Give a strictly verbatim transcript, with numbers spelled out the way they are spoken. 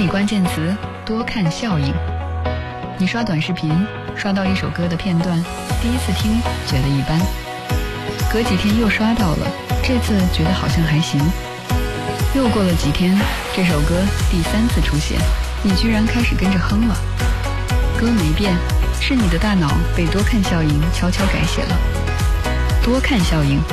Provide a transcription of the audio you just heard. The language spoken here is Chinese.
关键词多看效应。你刷短视频，刷到一首歌的片段，第一次听觉得一般，隔几天又刷到了，这次觉得好像还行。又过了几天，这首歌第三次出现，你居然开始跟着哼了。歌没变，是你的大脑被多看效应悄悄改写了。多看效应